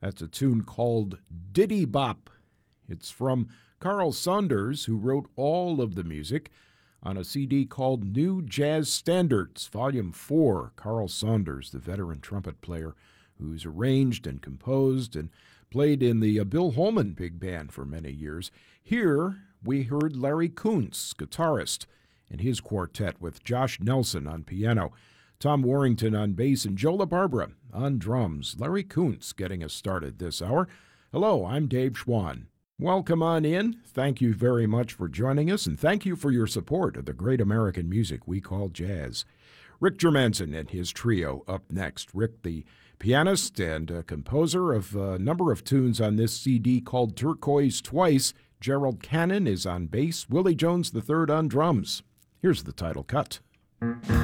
That's a tune called Diddy Bop. It's from Carl Saunders, who wrote all of the music on a CD called New Jazz Standards, Volume 4. Carl Saunders, the veteran trumpet player who's arranged and composed and played in the Bill Holman Big Band for many years. Here we heard Larry Kuntz, guitarist, and his quartet with Josh Nelson on piano, Tom Warrington on bass, and Joe LaBarbera on drums. Larry Kuntz getting us started this hour. Hello, I'm Dave Schwann. Welcome on in. Thank you very much for joining us, and thank you for your support of the great American music we call jazz. Rick Germanson and his trio up next. Rick, the pianist and composer of a number of tunes on this CD called Turquoise Twice. Gerald Cannon is on bass. Willie Jones III on drums. Here's the title cut.